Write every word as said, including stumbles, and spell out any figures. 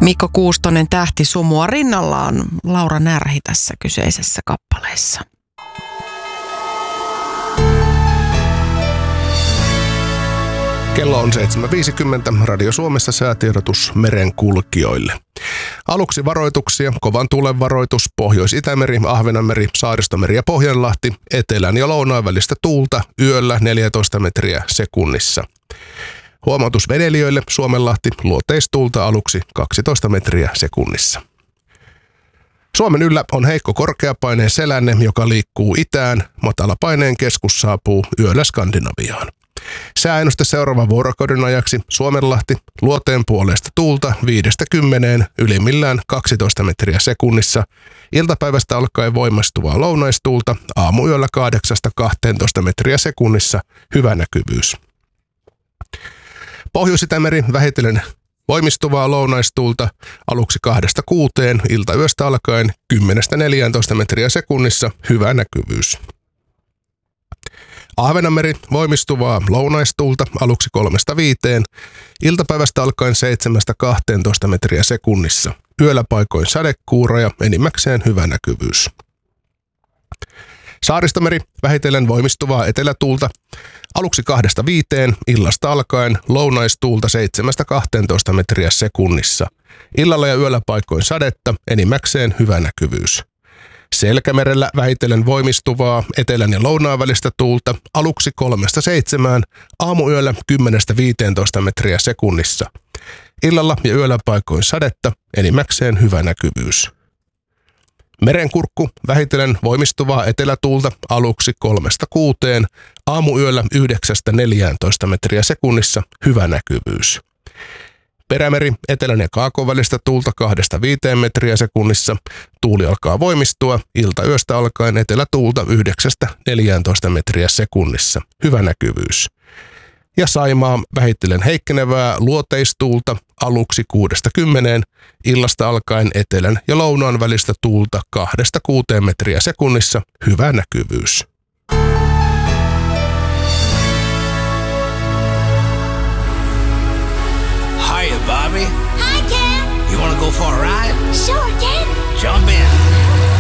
Mikko Kuustonen tähti sumua rinnallaan Laura Närhi tässä kyseisessä kappaleessa. Kello on seitsemän viisikymmentä. Radio Suomessa säätiedotus merenkulkijoille. Aluksi varoituksia. Kovan tuulen varoitus. Pohjois-Itämeri, Ahvenanmeri, Saaristomeri ja Pohjanlahti. Etelän ja lounaan välistä tuulta. Yöllä neljätoista metriä sekunnissa. Huomautus vedelijöille. Suomenlahti. Luoteistuulta aluksi kaksitoista metriä sekunnissa. Suomen yllä on heikko korkeapaineen selänne, joka liikkuu itään. Matalapaineen keskus saapuu yöllä Skandinaviaan. Sääennuste seuraavan vuorokauden ajaksi. Suomenlahti, luoteen puolesta tuulta viidestä kymmeneen, ylimmillään kaksitoista metriä sekunnissa. Iltapäivästä alkaen voimastuvaa lounaistuulta, aamuyöllä kahdeksasta kahteentoista metriä sekunnissa, hyvä näkyvyys. Pohjois-Itämeri vähitellen voimistuvaa lounaistuulta, aluksi kahdesta kuuteen, iltayöstä alkaen kymmenestä neljääntoista metriä sekunnissa, hyvä näkyvyys. Ahvenanmeri voimistuvaa lounaistuulta aluksi kolmesta viiteen, iltapäivästä alkaen seitsemästä kahteentoista metriä sekunnissa. Yöllä paikoin sadekuuroja, enimmäkseen hyvä näkyvyys. Saaristomeri vähitellen voimistuvaa etelätuulta aluksi kahdesta viiteen, illasta alkaen lounaistuulta seitsemästä kahteentoista metriä sekunnissa. Illalla ja yöllä paikoin sadetta, enimmäkseen hyvä näkyvyys. Selkämerellä vähitellen voimistuvaa etelän ja lounaan välistä tuulta aluksi kolmesta seitsemään, aamuyöllä kymmenestä viiteentoista metriä sekunnissa. Illalla ja yöllä paikoin sadetta, enimmäkseen hyvä näkyvyys. Merenkurkku vähitellen voimistuvaa etelätuulta aluksi kolmesta kuuteen, aamuyöllä yhdeksästä neljääntoista metriä sekunnissa, hyvä näkyvyys. Perämeri etelän ja kaakon välistä tuulta kahdesta viiteen metriä sekunnissa. Tuuli alkaa voimistua, iltayöstä alkaen etelätuulta yhdeksästä neljääntoista metriä sekunnissa. Hyvä näkyvyys. Ja Saimaa vähitellen heikkenevää luoteistuulta aluksi kuudesta kymmeneen, illasta alkaen etelän ja lounaan välistä tuulta kahdesta kuuteen metriä sekunnissa. Hyvä näkyvyys. Bobby? Hi, Ken. You want to go for a ride? Sure, Ken. Jump in.